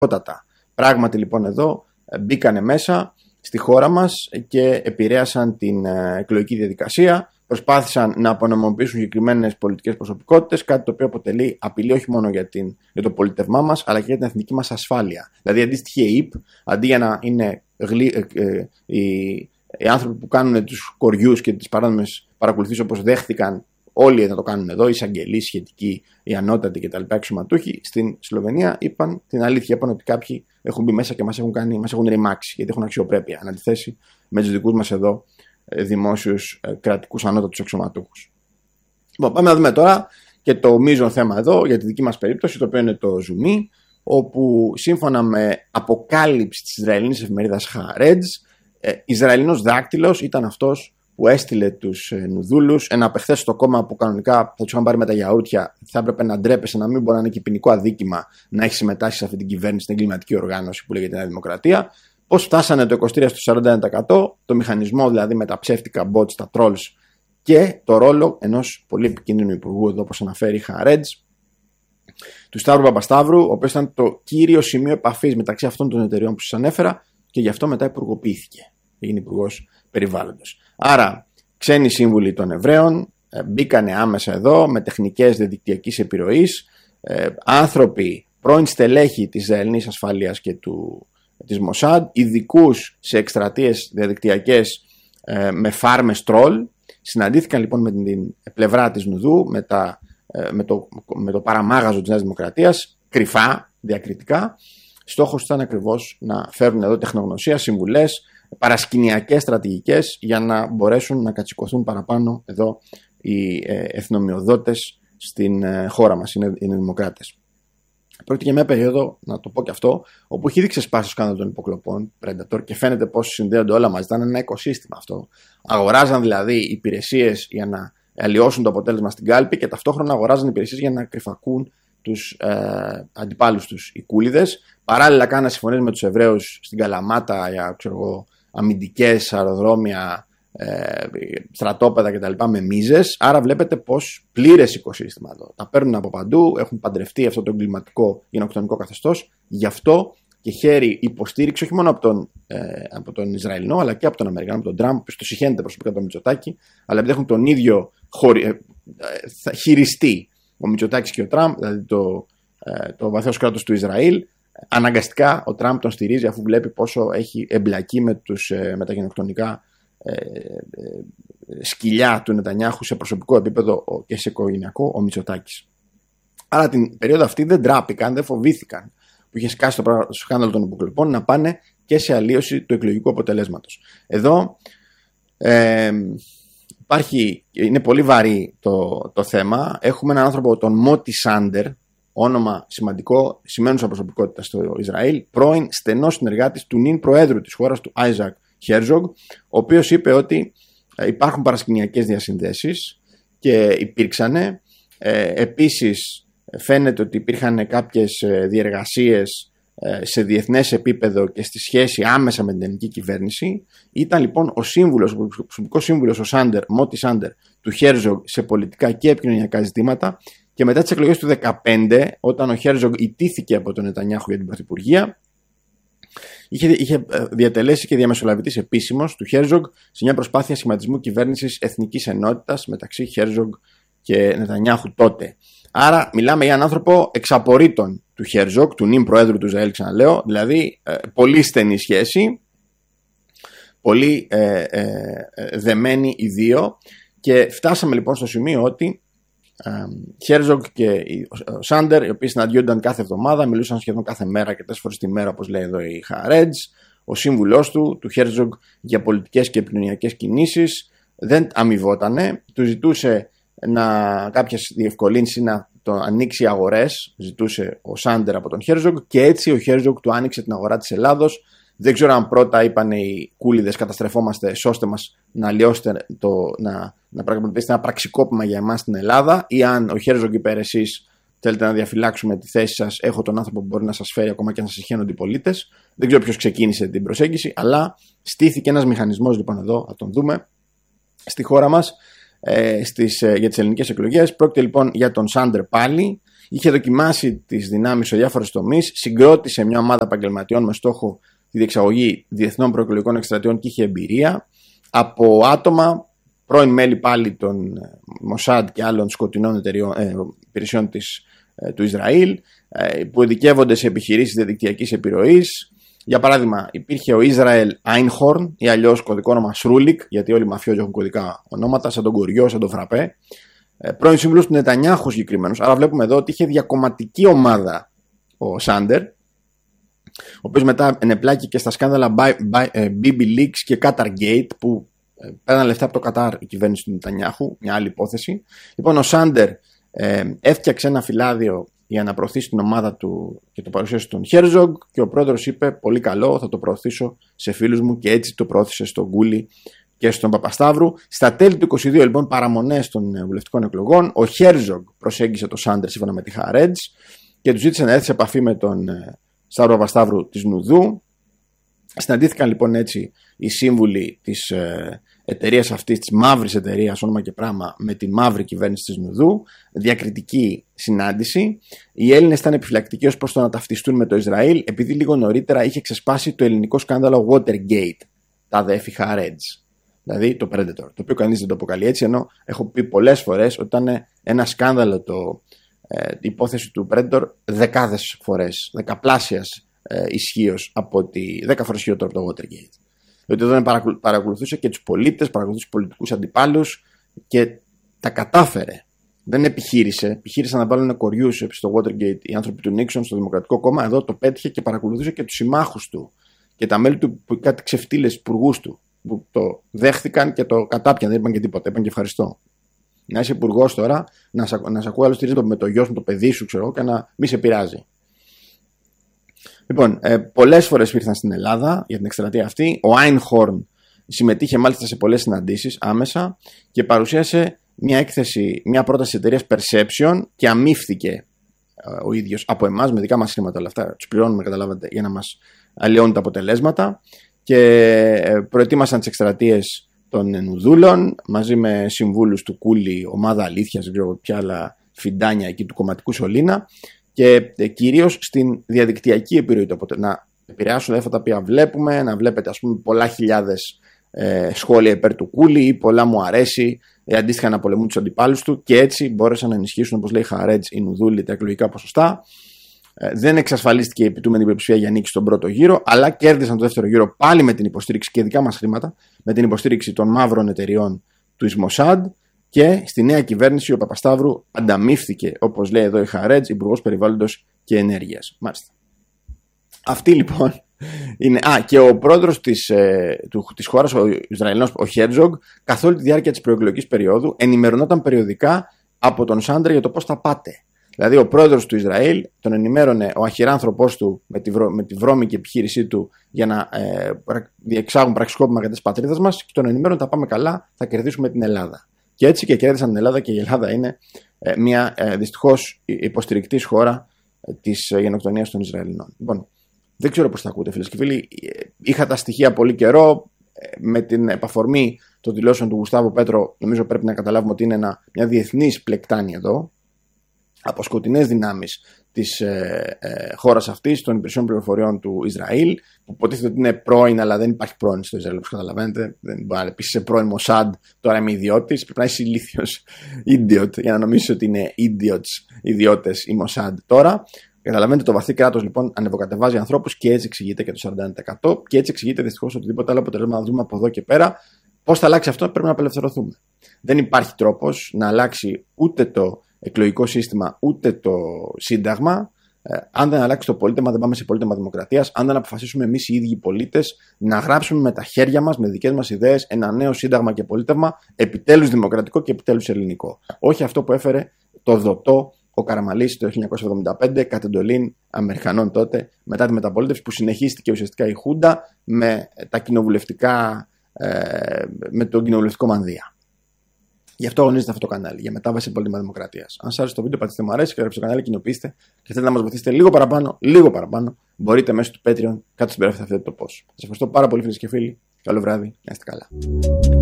Πράγματι λοιπόν εδώ μπήκανε μέσα στη χώρα μας και επηρέασαν την εκλογική διαδικασία, προσπάθησαν να απονομοποιήσουν συγκεκριμένες πολιτικές προσωπικότητες, κάτι το οποίο αποτελεί απειλή όχι μόνο για το πολίτευμά μας, αλλά και για την εθνική μας ασφάλεια. Δηλαδή, αντίστοιχη ΕΕΠ, αντί για να είναι οι άνθρωποι που κάνουν τους κοριούς και τις παράνομες παρακολουθήσεις όπως δέχτηκαν όλοι να το κάνουν εδώ, οι εισαγγελείς, σχετικοί, οι ανώτατοι κτλ. Αξιωματούχοι, στην Σλοβενία είπαν την αλήθεια. Είπαν ότι κάποιοι έχουν μπει μέσα και μας έχουν ρημάξει, γιατί έχουν αξιοπρέπεια, εν αντιθέσει με τους δικούς μας εδώ δημόσιους κρατικούς ανώτατους αξιωματούχους. Λοιπόν, πάμε να δούμε τώρα και το μείζον θέμα εδώ για τη δική μας περίπτωση, το οποίο είναι το Ζουμί, όπου σύμφωνα με αποκάλυψη της Ισραηλινής εφημερίδας Haaretz, Ισραηλινός δάκτυλος ήταν αυτός που έστειλε τους Νουδούλους, ένα απεχθές στο κόμμα που κανονικά θα τους είχαν πάρει με τα γιαούρτια, θα έπρεπε να ντρέπεσαι, να μην μπορεί να είναι και ποινικό αδίκημα να έχει συμμετάσχει σε αυτή την κυβέρνηση, στην εγκληματική οργάνωση που λέγεται Νέα Δημοκρατία. Πώς φτάσανε το 23% στο 41%, το μηχανισμό δηλαδή με τα ψεύτικα bots, τα trolls και το ρόλο ενός πολύ επικίνδυνου υπουργού, εδώ όπως αναφέρει Haaretz, του Σταύρου Παπασταύρου, ο οποίος ήταν το κύριο σημείο επαφής μεταξύ αυτών των εταιρεών που σας ανέφερα και γι' αυτό μετά υπουργοποιήθηκε. Έγινε υπουργός περιβάλλοντος. Άρα, ξένοι σύμβουλοι των Εβραίων μπήκανε άμεσα εδώ με τεχνικές διαδικτυακής επιρροής, άνθρωποι, πρώην στελέχη της Ισραηλινής ασφαλείας και της Μοσάντ, ειδικούς σε εκστρατείες διαδικτυακές με φάρμες τρόλ. Συναντήθηκαν λοιπόν με την πλευρά της Νουδού, με το παραμάγαζο της Νέας Δημοκρατίας, κρυφά, διακριτικά. Στόχος ήταν ακριβώς να φέρουν εδώ τεχνογνωσία, συμβουλές, παρασκηνιακές στρατηγικές για να μπορέσουν να κατσικωθούν παραπάνω εδώ οι εθνομιωδότες στην χώρα μας, οι δημοκράτες. Πρόκειται για μια περίοδο, να το πω και αυτό, όπου έχει ήδη ξεσπάσει το σκάνδαλο των υποκλοπών Predator και φαίνεται πως συνδέονται όλα μαζί. Ήταν ένα οικοσύστημα αυτό. Αγοράζαν δηλαδή υπηρεσίες για να αλλοιώσουν το αποτέλεσμα στην κάλπη και ταυτόχρονα αγοράζαν υπηρεσίες για να κρυφακούν τους αντιπάλους τους, οι κούλιδες. Παράλληλα κάναν συμφωνίες με τους Εβραίους στην Καλαμάτα για αμυντικές, αεροδρόμια, στρατόπεδα κτλ. Με μίζες. Άρα βλέπετε πως πλήρες οικοσύστημα εδώ. Τα παίρνουν από παντού, έχουν παντρευτεί αυτό το εγκληματικό γενοκτονικό καθεστώς. Γι' αυτό και χαίρει υποστήριξη όχι μόνο από τον Ισραηλινό, αλλά και από τον Αμερικανό, από τον Τραμπ, που το συχαίνεται προσωπικά τον Μητσοτάκη, αλλά επειδή έχουν τον ίδιο χειριστή ο Μητσοτάκης και ο Τραμπ, δηλαδή το βαθέως κράτος του Ισραήλ, αναγκαστικά ο Τραμπ τον στηρίζει αφού βλέπει πόσο έχει εμπλακεί με τα γενοκτονικά σκυλιά του Νετανιάχου σε προσωπικό επίπεδο και σε οικογενειακό ο Μητσοτάκης. Άρα την περίοδο αυτή δεν τράπηκαν, δεν φοβήθηκαν που είχε σκάσει το σκάνδαλο των υποκλοπών να πάνε και σε αλλίωση του εκλογικού αποτελέσματος. Εδώ είναι πολύ βαρύ το θέμα. Έχουμε έναν άνθρωπο, τον Μότι Σάντερ, όνομα σημαντικό, σημαίνουσα προσωπικότητα στο Ισραήλ, πρώην στενός συνεργάτης του νυν προέδρου της χώρας, του Άιζακ Χέρζογκ, ο οποίος είπε ότι υπάρχουν παρασκηνιακές διασυνδέσεις και υπήρξανε. Επίσης φαίνεται ότι υπήρχαν κάποιες διεργασίες σε διεθνές επίπεδο και στη σχέση άμεσα με την ελληνική κυβέρνηση. Ήταν λοιπόν ο προσωπικός σύμβουλος, ο Μότι Σάντερ, του Χέρζογκ σε πολιτικά και επικοινωνιακά ζητήματα. Και μετά τις εκλογές του 2015, όταν ο Χέρζογκ ιτήθηκε από τον Νετανιάχου για την πρωθυπουργία, είχε διατελέσει και διαμεσολαβητής επίσημος του Χέρζογκ σε μια προσπάθεια σχηματισμού κυβέρνησης εθνικής ενότητας μεταξύ Χέρζογκ και Νετανιάχου τότε. Άρα μιλάμε για έναν άνθρωπο εξαπορρίτων του Χέρζογκ, του νυν προέδρου του Ισραήλ, ξαναλέω, δηλαδή πολύ στενή σχέση, πολύ δεμένοι οι δύο, και φτάσαμε λοιπόν στο σημείο ότι Χέρζογκ και ο Σάντερ, οι οποίοι συναντιόνταν κάθε εβδομάδα, μιλούσαν σχεδόν κάθε μέρα και 4 φορές τη μέρα, όπως λέει εδώ η Haaretz. Ο σύμβουλός του Χέρζογκ, για πολιτικές και επικοινωνιακές κινήσεις, δεν αμοιβότανε. Του ζητούσε κάποιες διευκολύνσεις, να το ανοίξει αγορές, ζητούσε ο Σάντερ από τον Χέρζογκ, και έτσι ο Χέρζογκ του άνοιξε την αγορά της Ελλάδος. Δεν ξέρω αν πρώτα είπαν οι κούλιδες καταστρεφόμαστε, σώστε μας, να αλλοιώσετε να πραγματοποιήσετε ένα πραξικόπημα για εμάς στην Ελλάδα, ή αν ο Χέρζογκ είπε εσείς θέλετε να διαφυλάξουμε τη θέση σας, έχω τον άνθρωπο που μπορεί να σας φέρει ακόμα και να σας συχαίνονται οι πολίτες. Δεν ξέρω ποιος ξεκίνησε την προσέγγιση, αλλά στήθηκε ένας μηχανισμός λοιπόν εδώ, θα τον δούμε, στη χώρα μας, για τις ελληνικές εκλογές. Πρόκειται λοιπόν για τον Σάντερ πάλι. Είχε δοκιμάσει τις δυνάμεις σε διάφορους τομείς, συγκρότησε μια ομάδα επαγγελματιών με στόχο τη διεξαγωγή διεθνών προεκλογικών εκστρατιών και είχε εμπειρία από άτομα, πρώην μέλη πάλι των Μοσάντ και άλλων σκοτεινών υπηρεσιών του Ισραήλ, που ειδικεύονται σε επιχειρήσεις διαδικτυακής επιρροής. Για παράδειγμα, υπήρχε ο Ισραήλ Άινχορν ή αλλιώς κωδικό όνομα Σρούλικ, γιατί όλοι οι μαφιόζοι έχουν κωδικά ονόματα, σαν τον Κουριό, σαν τον Φραπέ. Πρώην σύμβουλος του Νετανιάχου συγκεκριμένος. Άρα βλέπουμε εδώ ότι είχε διακομματική ομάδα ο Σάντερ, ο οποίος μετά ενεπλάκη και στα σκάνδαλα BB Leaks και Qatar Gate, που παίρναν λεφτά από το Κατάρ η κυβέρνηση του Νετανιάχου, μια άλλη υπόθεση. Λοιπόν, ο Σάντερ έφτιαξε ένα φυλάδιο για να προωθήσει την ομάδα του και το παρουσίασε στον Χέρζογκ, και ο πρόεδρος είπε: πολύ καλό, θα το προωθήσω σε φίλους μου, και έτσι το προώθησε στον Γκούλι και στον Παπασταύρου. Στα τέλη του 2022, λοιπόν, παραμονές των βουλευτικών εκλογών, ο Χέρζογκ προσέγγισε τον Σάντερ σύμφωνα με τη Χαρέτζ και του ζήτησε να έρθει σε επαφή με τον Σταύρο Παπασταύρου της Νουδού. Συναντήθηκαν λοιπόν έτσι οι σύμβουλοι της εταιρείας αυτής, της μαύρης εταιρείας, όνομα και πράγμα, με τη μαύρη κυβέρνηση της Νουδού. Διακριτική συνάντηση. Οι Έλληνες ήταν επιφυλακτικοί ως προς το να ταυτιστούν με το Ισραήλ, επειδή λίγο νωρίτερα είχε ξεσπάσει το ελληνικό σκάνδαλο Watergate, τα ΔΕΦΗ Χαρέτζ. Δηλαδή το Predator, το οποίο κανείς δεν το αποκαλεί έτσι, ενώ έχω πει πολλές φορές ότι ήταν ένα σκάνδαλο η υπόθεση του Predator δεκάδες φορές, δεκαπλάσιας ισχύως από 10 φορές χειρότερο από το Watergate. Διότι εδώ παρακολουθούσε και τους πολίτες, παρακολουθούσε τους πολιτικούς αντιπάλους και τα κατάφερε. Δεν επιχείρησαν να βάλουν κοριούς στο Watergate οι άνθρωποι του Νίξον στο Δημοκρατικό Κόμμα. Εδώ το πέτυχε και παρακολουθούσε και τους συμμάχους του και τα μέλη του, που κάτι ξεφτύλες υπουργούς του, που το δέχθηκαν και το κατάπιαν, δεν είπαν και τίποτα, είπαν και ευχαριστώ. Να είσαι υπουργός τώρα, να σε ακούει άλλο στηρίζει με το γιο σου, το παιδί σου, ξέρω, και να μην σε πειράζει. Λοιπόν, πολλές φορές ήρθαν στην Ελλάδα για την εκστρατεία αυτή. Ο Άινχορν συμμετείχε μάλιστα σε πολλές συναντήσεις άμεσα και παρουσίασε μια πρόταση της εταιρείας Perception και αμύφθηκε ο ίδιος από εμάς, με δικά μας χρήματα όλα αυτά. Τους πληρώνουμε, καταλάβατε, για να μας αλλοιώνουν τα αποτελέσματα. Και προετοίμασαν τις εκστρατείες των Νουδούλων μαζί με συμβούλους του Κούλι, ομάδα αλήθειας, δεν ξέρω ποια άλλα φιντάνια εκεί του κομματικού σωλήνα, και κυρίως στην διαδικτυακή επιρροή του. Να επηρεάσουν αυτά τα οποία βλέπουμε, να βλέπετε ας πούμε πολλά χιλιάδες σχόλια υπέρ του Κούλι ή πολλά μου αρέσει, αντίστοιχα να πολεμούν τους αντιπάλους του, και έτσι μπόρεσαν να ενισχύσουν, όπως λέει Χαρέτζ, οι Νουδούλοι, τα εκλογικά ποσοστά. Δεν εξασφαλίστηκε η επιτούμενη πλειοψηφία για νίκη στον πρώτο γύρο, αλλά κέρδισαν το δεύτερο γύρο πάλι με την υποστήριξη και δικά μας χρήματα, με την υποστήριξη των μαύρων εταιριών του Ισμοσάντ, και στη νέα κυβέρνηση ο Παπασταύρου ανταμείφθηκε, όπως λέει εδώ η Χαρέτζ, υπουργός περιβάλλοντος και ενέργειας. Μάλιστα. Αυτή λοιπόν είναι. Και ο πρόεδρος της χώρας, ο Ισραηλινός, ο Χέρτζογκ, καθ' όλη τη διάρκεια της προεκλογικής περίοδου ενημερωνόταν περιοδικά από τον Σάντερ για το πώς θα πάτε. Δηλαδή, ο πρόεδρος του Ισραήλ τον ενημέρωνε ο αχυράνθρωπός του με τη βρώμικη επιχείρησή του για να διεξάγουν πραξικόπημα κατά της πατρίδας μας, και τον ενημέρωνε: θα πάμε καλά, θα κερδίσουμε την Ελλάδα. Και έτσι και κέρδισαν την Ελλάδα, και η Ελλάδα είναι μια δυστυχώς υποστηρικτής χώρα της γενοκτονίας των Ισραηλινών. Λοιπόν, δεν ξέρω πώς θα ακούτε, φίλες και φίλοι. Είχα τα στοιχεία πολύ καιρό. Με την επαφορμή των δηλώσεων του Γουστάβο Πέτρο, νομίζω πρέπει να καταλάβουμε ότι είναι μια διεθνής πλεκτάνη εδώ, από σκοτεινές δυνάμεις της χώρας αυτής, των υπηρεσιών πληροφοριών του Ισραήλ, που υποτίθεται ότι είναι πρώην, αλλά δεν υπάρχει πρώην στο Ισραήλ, όπως καταλαβαίνετε. Δεν μπορεί να πει σε πρώην Μοσάντ, τώρα είμαι ιδιώτης. Πρέπει να είσαι ηλίθιος idiot για να νομίσεις ότι είναι ιδιώτες η Μοσάντ τώρα. Καταλαβαίνετε, το βαθύ κράτος λοιπόν ανεβοκατεβάζει ανθρώπους, και έτσι εξηγείται και το 41%, και έτσι εξηγείται δυστυχώς οτιδήποτε άλλο αποτελέσμα να δούμε από εδώ και πέρα. Πώς θα αλλάξει αυτό? Πρέπει να απελευθερωθούμε. Δεν υπάρχει τρόπος να αλλάξει ούτε το εκλογικό σύστημα ούτε το Σύνταγμα, αν δεν αλλάξει το πολίτευμα, δεν πάμε σε πολίτευμα δημοκρατίας. Αν δεν αποφασίσουμε εμείς οι ίδιοι οι πολίτες να γράψουμε με τα χέρια μας, με δικές μας ιδέες, ένα νέο Σύνταγμα και πολίτευμα, επιτέλους δημοκρατικό και επιτέλους ελληνικό. Όχι αυτό που έφερε το δοτό ο Καραμαλής το 1975, κατ' εντολήν Αμερικανών τότε, μετά τη μεταπολίτευση, που συνεχίστηκε ουσιαστικά η Χούντα με με τον κοινοβουλευτικό μανδύα. Γι' αυτό αγωνίζεται αυτό το κανάλι, για μετάβαση σε πολίτευμα δημοκρατίας. Αν σας άρεσε το βίντεο, πατήστε μου αρέσει και γράψτε στο κανάλι, κοινοποιήστε, και θέλετε να μας βοηθήσετε λίγο παραπάνω, μπορείτε μέσω του Patreon, κάτω στην περιγραφή θα δείτε το πώς. Σας ευχαριστώ πάρα πολύ, φίλες και φίλοι. Καλό βράδυ, να είστε καλά.